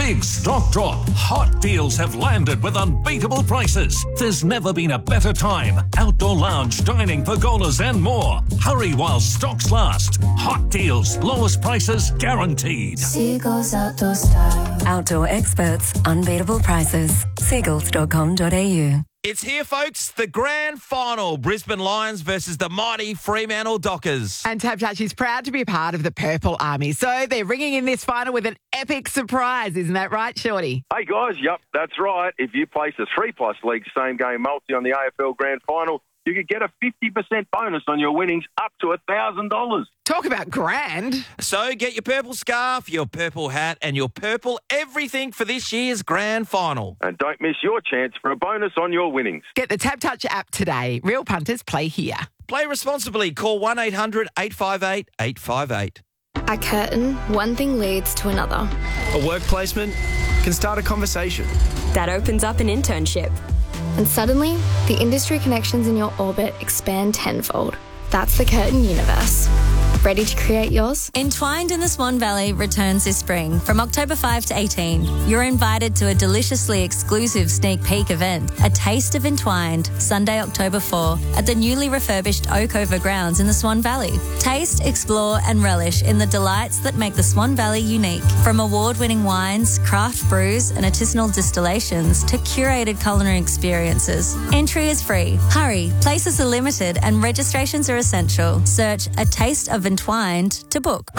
big stock drop. Hot deals have landed with unbeatable prices. There's never been a better time. Outdoor lounge, dining, pergolas and more. Hurry while stocks last. Hot deals, lowest prices guaranteed. Seagulls Outdoor Style. Outdoor experts, unbeatable prices. Seagulls.com.au. It's here, folks. The grand final. Brisbane Lions versus the mighty Fremantle Dockers. And Tab Touch is proud to be part of the Purple Army. So they're ringing in this final with an epic surprise. Isn't that right, Shorty? Hey, guys. Yep, that's right. If you place a 3+ league same-game multi on the AFL Grand Final, you could get a 50% bonus on your winnings up to $1,000. Talk about grand. So get your purple scarf, your purple hat and your purple everything for this year's grand final. And don't miss your chance for a bonus on your winnings. Get the Tab Touch app today. Real punters play here. Play responsibly. Call 1-800-858-858. At Curtin, one thing leads to another. A work placement can start a conversation. That opens up an internship. And suddenly, the industry connections in your orbit expand tenfold. That's the Curtin universe. Ready to create yours? Entwined in the Swan Valley returns this spring from October 5 to 18. You're invited to a deliciously exclusive sneak peek event, A Taste of Entwined, Sunday, October 4, at the newly refurbished Oakover grounds in the Swan Valley. Taste, explore and relish in the delights that make the Swan Valley unique. From award-winning wines, craft brews and artisanal distillations to curated culinary experiences. Entry is free. Hurry, places are limited and registrations are essential. Search A Taste of Entwined to book.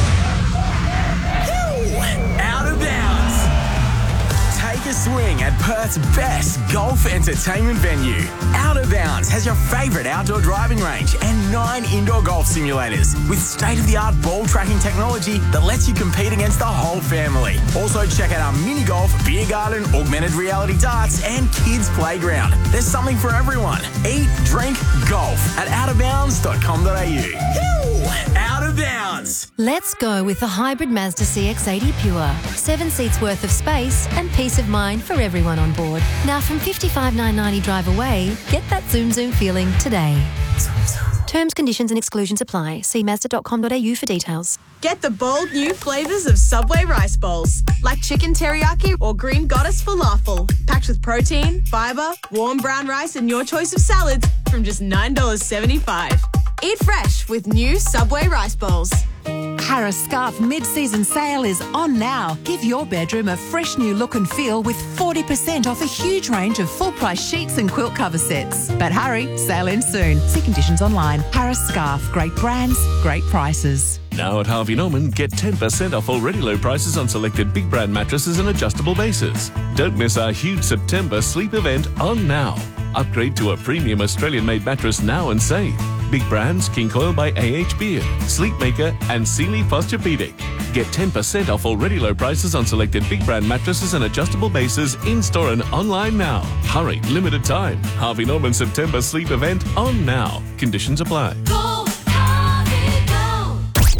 Out of bounds. Take a swing at Perth's best golf entertainment venue. Out of Bounds has your favourite outdoor driving range and 9 indoor golf simulators with state-of-the-art ball tracking technology that lets you compete against the whole family. Also check out our mini golf, beer garden, augmented reality darts and kids playground. There's something for everyone. Eat, drink, golf at outofbounds.com.au. Out of Bounds. Let's go with the hybrid Mazda CX-80 Pure. 7 seats worth of space and peace of mind for everyone on board. Now from $55,990 drive away, get that zoom feeling today. Terms, conditions and exclusions apply. See Mazda.com.au for details. Get the bold new flavours of Subway rice bowls, like chicken teriyaki or green goddess falafel, packed with protein, fibre, warm brown rice and your choice of salads from just $9.75. Eat fresh with new Subway rice bowls. Harris Scarf mid-season sale is on now. Give your bedroom a fresh new look and feel with 40% off a huge range of full-price sheets and quilt cover sets. But hurry, sale ends soon. See conditions online. Harris Scarf, great brands, great prices. Now at Harvey Norman, get 10% off already low prices on selected big brand mattresses and adjustable bases. Don't miss our huge September sleep event on now. Upgrade to a premium Australian-made mattress now and save. Big brands, King Coil by AH Beard, Sleepmaker and Sealy Posturepedic. Get 10% off already low prices on selected big brand mattresses and adjustable bases in-store and online now. Hurry, limited time. Harvey Norman September sleep event on now. Conditions apply. Go, Harvey, go.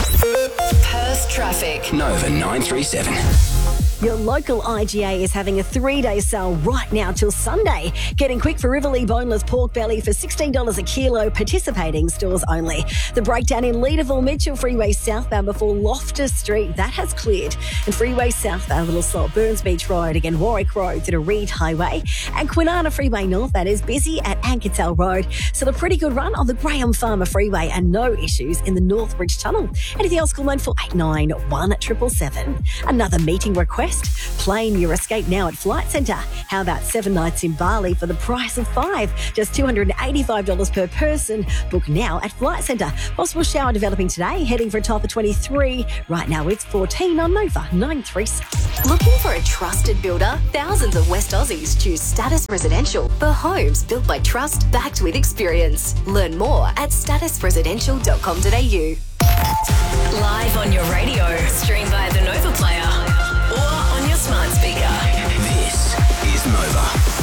Perth traffic. Nova 937. Your local IGA is having a 3-day sale right now till Sunday. Getting quick for Rivoli boneless pork belly for $16 a kilo, participating stores only. The breakdown in Leederville Mitchell Freeway southbound before Loftus Street, that has cleared. And Freeway southbound, little slow, Burns Beach Road, again Warwick Road to the Reed Highway. And Kwinana Freeway northbound is busy at Anketel Road. So a pretty good run on the Graham Farmer Freeway and no issues in the Northbridge Tunnel. Anything else, call 9489 Another meeting request. Plan your escape now at Flight Centre. How about 7 nights in Bali for the price of 5? Just $285 per person. Book now at Flight Centre. Possible shower developing today, heading for a top of 23. Right now it's 14 on Nova 936. Looking for a trusted builder? Thousands of West Aussies choose Status Residential for homes built by trust, backed with experience. Learn more at statusresidential.com.au. Live on your radio, stream via the Nova Player or on your smart speaker. This is Nova.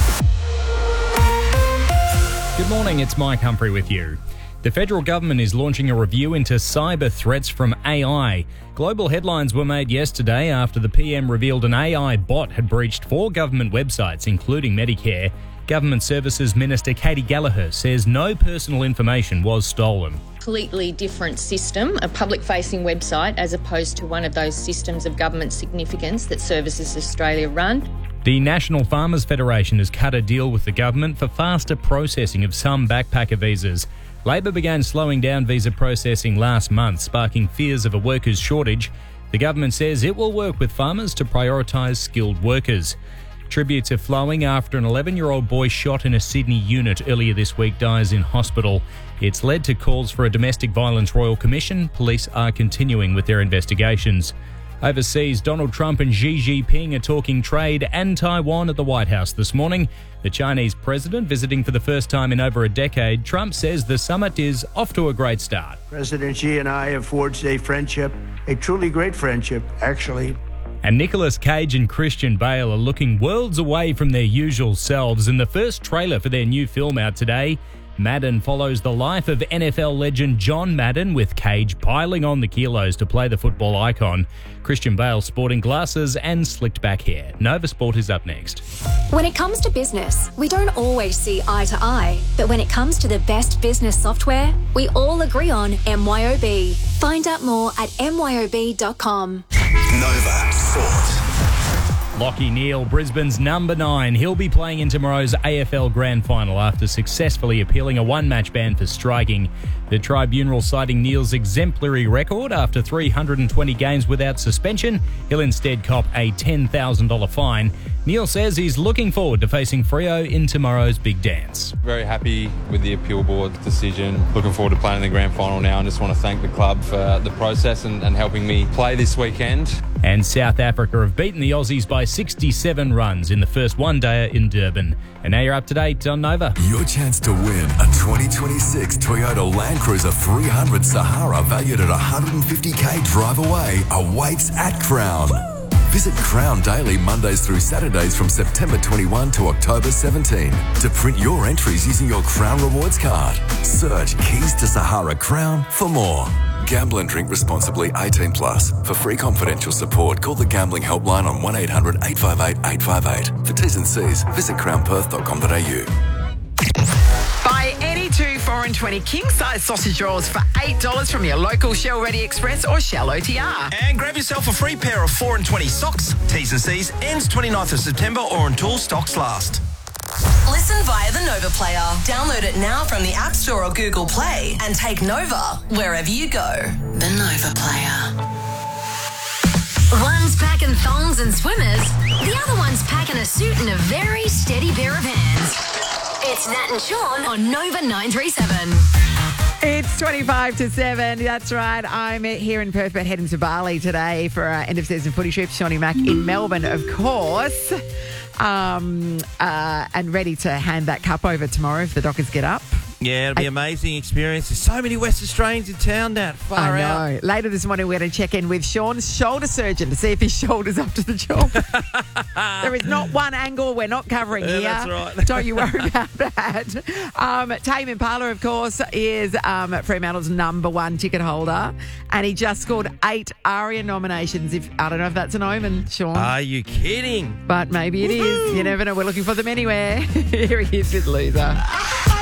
Good morning, it's Mike Humphrey with you. The federal government is launching a review into cyber threats from AI. Global headlines were made yesterday after the PM revealed an AI bot had breached 4 government websites, including Medicare. Government Services Minister Katie Gallagher says no personal information was stolen. Completely different system, a public-facing website, as opposed to one of those systems of government significance that Services Australia run. The National Farmers Federation has cut a deal with the government for faster processing of some backpacker visas. Labor began slowing down visa processing last month, sparking fears of a workers' shortage. The government says it will work with farmers to prioritise skilled workers. Tributes are flowing after an 11-year-old boy shot in a Sydney unit earlier this week dies in hospital. It's led to calls for a domestic violence royal commission. Police are continuing with their investigations. Overseas, Donald Trump and Xi Jinping are talking trade and Taiwan at the White House this morning. The Chinese president visiting for the first time in over a decade. Trump says the summit is off to a great start. President Xi and I have forged a friendship, a truly great friendship, actually. And Nicolas Cage and Christian Bale are looking worlds away from their usual selves in the first trailer for their new film out today. Madden follows the life of NFL legend John Madden, with Cage piling on the kilos to play the football icon. Christian Bale sporting glasses and slicked back hair. Nova Sport is up next. When it comes to business, we don't always see eye to eye. But when it comes to the best business software, we all agree on MYOB. Find out more at myob.com. Nova Sport. Lachie Neale, Brisbane's number 9. He'll be playing in tomorrow's AFL Grand Final after successfully appealing a one-match ban for striking. The tribunal citing Neale's exemplary record after 320 games without suspension. He'll instead cop a $10,000 fine. Neale says he's looking forward to facing Freo in tomorrow's big dance. Very happy with the appeal board's decision. Looking forward to playing in the grand final now, and just want to thank the club for the process and helping me play this weekend. And South Africa have beaten the Aussies by 67 runs in the first one-dayer in Durban. And now you're up to date on Nova. Your chance to win a 2026 Toyota Land Cruiser 300 Sahara valued at $150K drive away awaits at Crown. Visit Crown daily Mondays through Saturdays from September 21 to October 17 to print your entries using your Crown Rewards card. Search Keys to Sahara Crown for more. Gamble and drink responsibly. 18+. For free confidential support, call the Gambling Helpline on 1-800-858-858. For T's and C's, visit crownperth.com.au. Buy any 2 4-20 king-size sausage rolls for $8 from your local Shell Ready Express or Shell OTR. And grab yourself a free pair of 4-20 socks. T's and C's ends 29th of September or until stocks last. Listen via the Nova Player. Download it now from the App Store or Google Play and take Nova wherever you go. The Nova Player. One's packing thongs and swimmers, the other one's packing a suit and a very steady pair of hands. It's Nat and Sean on Nova 937. It's 25 to 7. That's right. I'm here in Perth, but heading to Bali today for our end-of-season footy trip. Shawnee Mack in Melbourne, of course. And ready to hand that cup over tomorrow if the Dockers get up. Yeah, it'll be an amazing experience. There's so many West Australians in town, Nat. Far out. I know. Later this morning, we're going to check in with Sean's shoulder surgeon to see if his shoulder's up to the job. There is not one angle we're not covering here. That's right. Don't you worry about that. Tame Impala, of course, is Fremantle's number 1 ticket holder, and he just scored 8 ARIA nominations. I don't know if that's an omen, Sean. Are you kidding? But maybe it is. You never know. We're looking for them anywhere. Here he is with Loser.